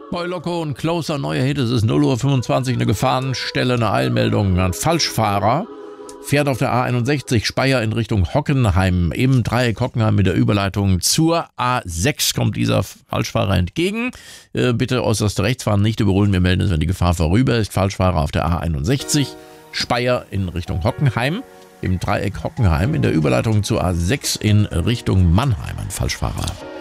Bei Loco und Closer, neuer Hit, es ist 0:25 Uhr, eine Gefahrenstelle, eine Eilmeldung. Ein Falschfahrer fährt auf der A61 Speyer in Richtung Hockenheim. Im Dreieck Hockenheim mit der Überleitung zur A6 kommt dieser Falschfahrer entgegen. Bitte äußerst rechts fahren, nicht überholen. Wir melden es, wenn die Gefahr vorüber ist. Falschfahrer auf der A61 Speyer in Richtung Hockenheim. Im Dreieck Hockenheim in der Überleitung zur A6 in Richtung Mannheim. Ein Falschfahrer.